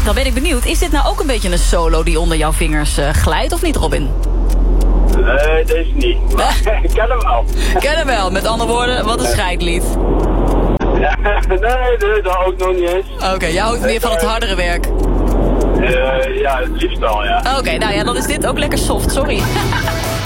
Dan ben ik benieuwd, is dit nou ook een beetje een solo die onder jouw vingers glijdt of niet, Robin? Nee, deze niet. Maar ik ken hem wel. Ken hem wel, met andere woorden, wat een scheidlied. Ja, nee, dat ook nog niet eens. Oké, jij houdt meer van het hardere werk. Ja, het liefst wel, ja. Oké, nou ja, dan is dit ook lekker soft, sorry.